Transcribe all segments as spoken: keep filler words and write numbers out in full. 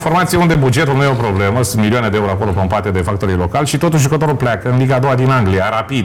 Formație unde bugetul nu e o problemă, sunt milioane de euro acolo pompate de factorii locali și totuși jucătorul pleacă în Liga a doua din Anglia, rapid.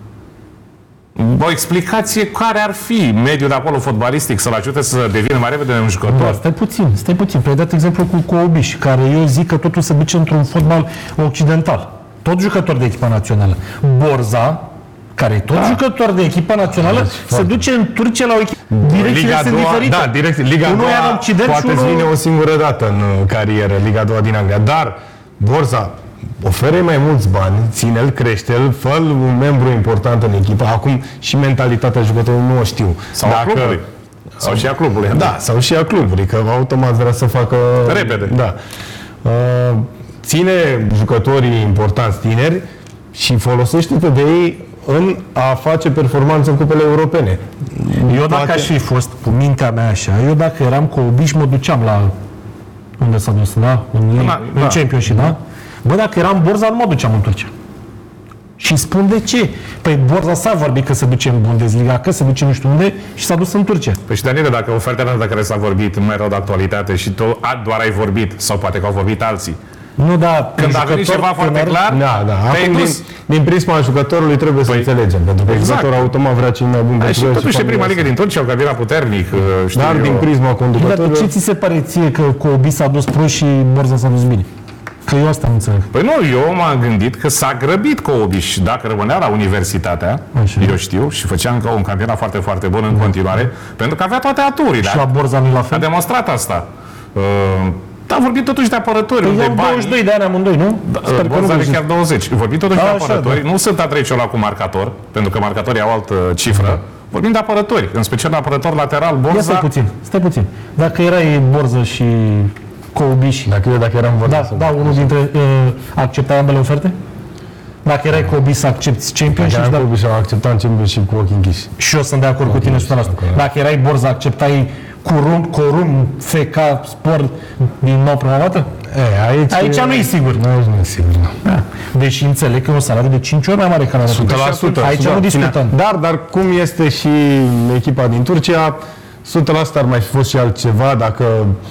O explicație care ar fi mediul de acolo fotbalistic să-l ajute să devină mai repede un jucător? Da, stai puțin, stai puțin. Păi ai dat exemplu cu Cobiș, care eu zic că totul se duce într-un fotbal occidental. Tot jucător de echipa națională. Borza, care e tot da. jucător de echipa națională, da, se foarte. duce în Turcia la o echipă. Direcțiile sunt diferite. Da, direcții. Liga a doua poate îți vine o singură dată în carieră, Liga a doua din Anglia. Dar Borza, oferă mai mulți bani, ține-l, crește-l, fă-l un membru important în echipă. Acum și mentalitatea jucătorului nu o știu. Sau a clubului. Sau și a clubului. Da, sau și a clubului, că automat vrea să facă... Repede. Da. Uh, ține jucătorii importanți tineri și folosește-te de ei în a face performanță în cupele europene. Eu dacă Poate... aș fi fost cu mintea mea așa, eu dacă eram cu Obiș, mă duceam la unde s-a dus, da? În, da, în da. Championship, da? Bă, dacă eram Borza, nu mă duceam în Turcia. Și spun de ce? Păi Borza s-a vorbit că se duce în Bundesliga, că se duce nu știu unde și s-a dus în Turcia. Păi și Daniele, dacă ofertele de care s-a vorbit nu mai erau de actualitate și tu doar ai vorbit, sau poate că au vorbit alții. Nu, da, când a venit ceva foarte clar, da, da. Acum, din, din prisma jucătorului trebuie păi, să înțelegem, pentru că exact. jucătorul automat vrea cel mai bun de și totuși e prima ligă din Turcia, că era puternic, știu Dar eu. din prisma conducătorului... Dar ce ți se pare ție că Cobi s-a dus prost și Borza s-a dus bine? Că eu asta nu înțeleg. Păi nu, eu m-am gândit că s-a grăbit Cobi și dacă rămânea la universitatea, Așa. eu știu, și făcea încă un campionat foarte, foarte bun în continuare, pentru că avea toate aturile. Și la Borza nu la fel? A demonstrat asta. Uh, Da, vorbim totuși de apărători. Păi de bani. douăzeci și doi de ani amândoi, nu? Da, Borza are chiar douăzeci. Vorbim totuși da, de apărători. Așa, da. Nu sunt Andrei la cu marcator, pentru că marcatorii au altă cifră. Da. Vorbim de apărători, în special de apărător lateral, Borza. Ia stai puțin, stai puțin. Dacă erai Borza și Cobiș, dacă, dacă eram Borza, da, da, unul dintre uh, acceptai ambele oferte? Dacă erai Cobiș să accepti Championship, dacă eram Cobiș să acceptam Championship cu ochii închiși. Și eu sunt de acord cu tine o sută la sută. Dacă erai Borza, acceptai Curum, Corum, F K, Sport din nou prima dată? E, aici, aici nu e sigur. Nu, nu e sigur, nu. Da. Deși înțeleg că e un salariu de cinci ori mai mare ca la o sută la sută. Aici nu discutăm. Dar, dar cum este și echipa din Turcia, o sută la sută ar mai fi fost și altceva dacă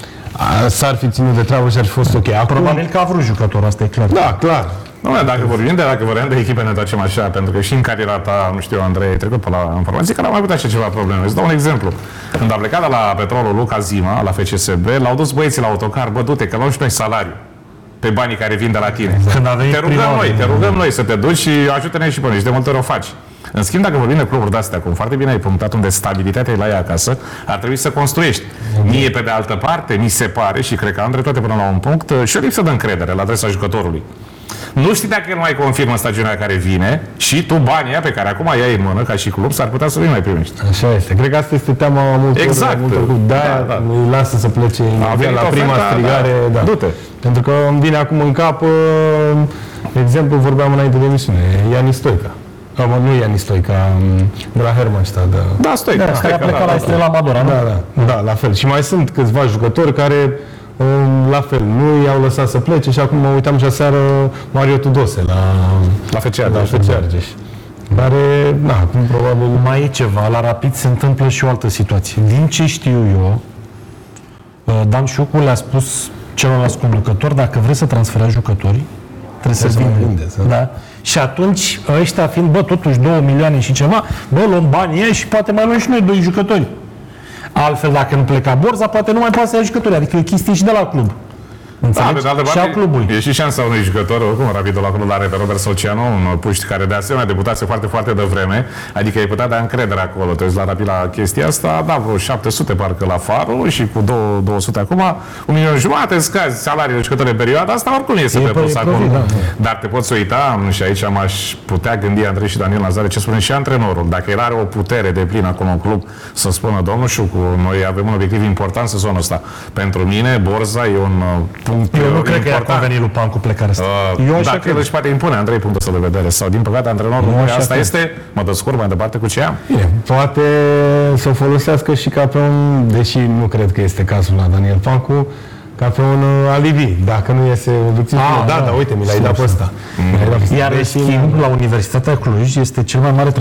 s-ar fi ținut de treabă și ar fi fost ok. Acum, probabil că a vrut jucătorul, asta e clar. Da, clar. Nu, dacă vorbim de, dacă vorbim de echipe, ne întoarcem așa, pentru că și în cariera ta, nu știu, Andrei, ai trecut pe la informații, că n-a mai avut așa ceva probleme. Îți dau un exemplu. Când a plecat de la Petrolul Luca Zima, la F C S B, l-au dus băieții la autocar, bă, du-te, că luăm și noi salariu pe banii care vin de la tine. Când a venit te rugăm noi, te rugăm noi să te duci și ajută-ne și pe noi. Și de multe ori o faci. În schimb, dacă vorbim de cluburi de-astea, cum foarte bine ai punctat, unde stabilitatea e la ea acasă, ar trebui să construiești. Mie, pe de altă parte, mi se pare, și cred că Andrei toate până la un punct, și o lipsă de încredere la adresa jucătorului. Nu știi dacă el mai confirmă stagiunea care vine și tu banii pe care acum ai în mână, ca și club, s-ar putea să nu mai primești. Așa este. Cred că asta este teama multor. Exact. Multor de-aia da, da. îi lasă să plece la prima oferta, strigare. Da. Da. Du-te. Pentru că îmi vine acum în cap, de exemplu, vorbeam înainte de emisiune, Iani Stoica. Mă, nu Iani Stoica, de la Hermannstadt. Da, da Stoica. Da, care a plecat la Estrela Amadora, nu? Da, da, da, la fel. Și mai sunt câțiva jucători care la fel, nu i-au lăsat să plece și acum mă uitam și aseară Mario Tudose la, la F C Argeș. La F C Argeș. Care, na, acum probabil... Mai e ceva, la Rapid se întâmplă și o altă situație. Din ce știu eu, Dan Șucu le-a spus celorlalți conducători, dacă vreți să transferați jucători, trebuie să vindeți. Da? Și atunci, ăștia fiind, bă, totuși două milioane și ceva, bă, luăm banii ei și poate mai luăm și noi doi jucători. Altfel, dacă nu pleca Borza, poate nu mai poate să ia jucători. Adică e o chestie și de la club. Înțelegi? Da, și al clubului. E și șansa unui jucător, oricum, Rapidul acolo l-are pe Robert Socianu, un puști care de asemenea debutase foarte, foarte devreme, adică ai putea da încredere acolo. Te uiți la Rapid la chestia asta, da, vreo șapte sute parcă la Farul și cu două sute acum, un milion jumate scazi salariile de jucători în perioada asta, oricum iese pe plus acolo. Da. Dar te poți uita, și aici m-aș putea gândi Andrei și Daniel Nazare, ce spune și antrenorul, dacă el are o putere de plină acolo în club, să spună, domnul Șucu, noi avem un obiectiv important sezonul ăsta. Pentru mine, Borza e un punct eu nu cred important. că i-a convenit lui Pan cu plecarea asta. Uh, eu dacă el își poate impune, Andrei, punctul de vedere. Sau, din păcate, antrenorul nu asta cred. Este, mă dă scurt mai departe cu ce am. Bine, poate să o folosească și ca pe un, deși nu cred că este cazul la Daniel Pancu, ca pe un alibi, dacă nu iese obiectivul. Ah, da, da, da, uite, mi l-ai dat pe ăsta. Mm. Iar, în schimb, la Universitatea Cluj este cel mai mare